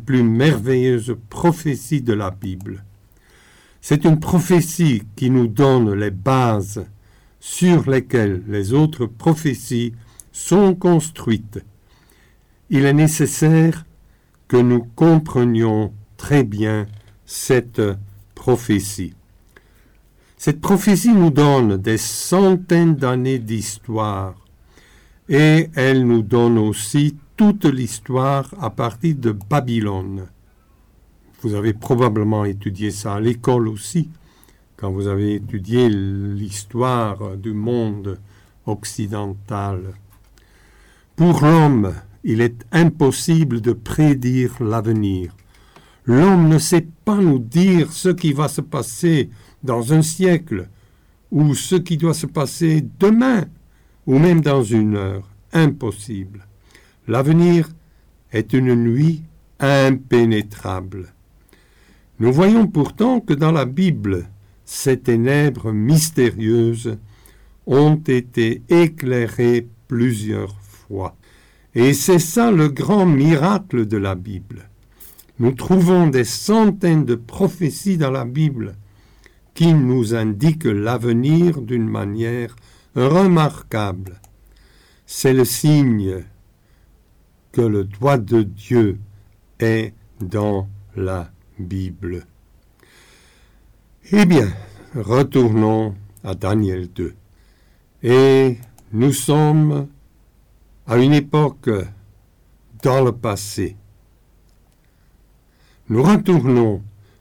plus merveilleuses prophéties de la Bible. C'est une prophétie qui nous donne les bases sur lesquelles les autres prophéties sont construites. Il est nécessaire que nous comprenions très bien cette prophétie. Cette prophétie nous donne des centaines d'années d'histoire et elle nous donne aussi toute l'histoire à partir de Babylone. Vous avez probablement étudié ça à l'école aussi, quand vous avez étudié l'histoire du monde occidental. Pour l'homme, il est impossible de prédire l'avenir. L'homme ne sait pas nous dire ce qui va se passer dans un siècle, ou ce qui doit se passer demain, ou même dans une heure. Impossible. L'avenir est une nuit impénétrable. Nous voyons pourtant que dans la Bible, ces ténèbres mystérieuses ont été éclairées plusieurs fois. Et c'est ça le grand miracle de la Bible. Nous trouvons des centaines de prophéties dans la Bible qui nous indiquent l'avenir d'une manière remarquable. C'est le signe que le doigt de Dieu est dans la Bible. Eh bien, retournons à Daniel 2. Et nous sommes à une époque dans le passé. Nous retournons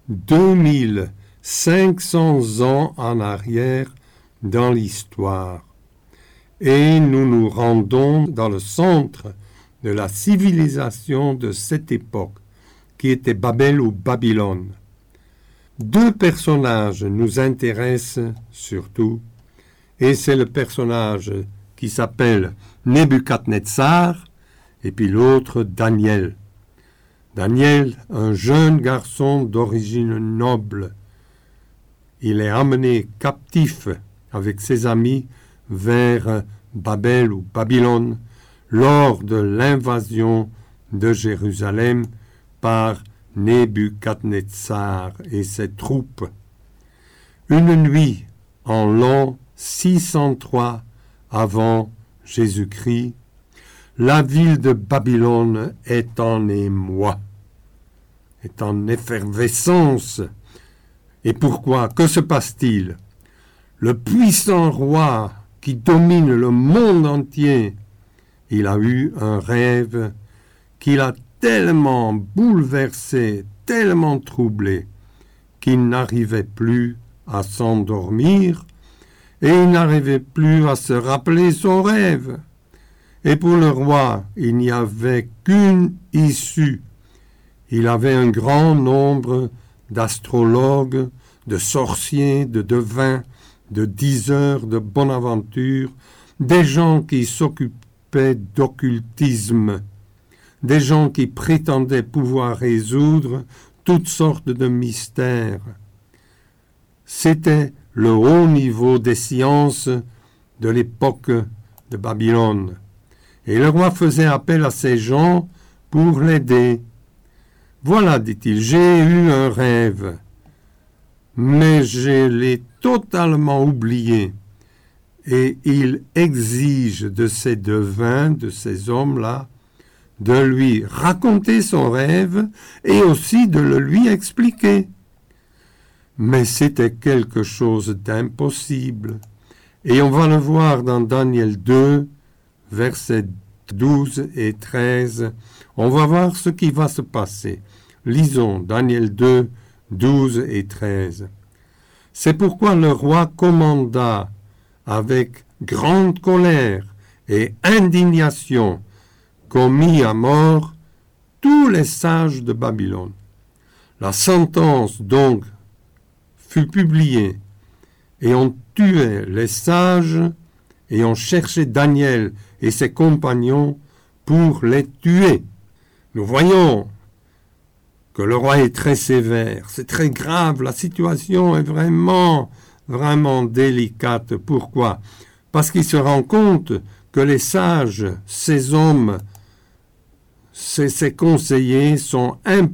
2500 ans en arrière dans l'histoire et nous nous rendons dans le centre de la civilisation de cette époque, qui était Babel ou Babylone. Deux personnages nous intéressent surtout, et c'est le personnage qui s'appelle Nebuchadnezzar, et puis l'autre Daniel. Daniel, un jeune garçon d'origine noble, il est amené captif avec ses amis vers Babel ou Babylone lors de l'invasion de Jérusalem par Nebuchadnezzar et ses troupes. Une nuit en l'an 603 avant Jésus-Christ, la ville de Babylone est en émoi, est en effervescence. Et pourquoi? Que se passe-t-il? Le puissant roi qui domine le monde entier, il a eu un rêve qui l'a tellement bouleversé, tellement troublé, qu'il n'arrivait plus à s'endormir et il n'arrivait plus à se rappeler son rêve. Et pour le roi, il n'y avait qu'une issue. Il avait un grand nombre d'astrologues, de sorciers, de devins, de diseurs de bonne aventure, des gens qui s'occupaient d'occultisme, des gens qui prétendaient pouvoir résoudre toutes sortes de mystères. C'était le haut niveau des sciences de l'époque de Babylone. Et le roi faisait appel à ces gens pour l'aider. Voilà, dit-il, j'ai eu un rêve, mais je l'ai totalement oublié. Et il exige de ces devins, de ces hommes-là, de lui raconter son rêve et aussi de le lui expliquer. Mais c'était quelque chose d'impossible. Et on va le voir dans Daniel 2, versets 12 et 13. On va voir ce qui va se passer. Lisons Daniel 2, 12 et 13. C'est pourquoi le roi commanda avec grande colère et indignation qu'on mit à mort tous les sages de Babylone. La sentence donc fut publiée et on tuait les sages et on cherchait Daniel et ses compagnons pour les tuer. Nous voyons que le roi est très sévère, c'est très grave, la situation est vraiment délicate. Pourquoi? Parce qu'il se rend compte que les sages, ces hommes, ces conseillers sont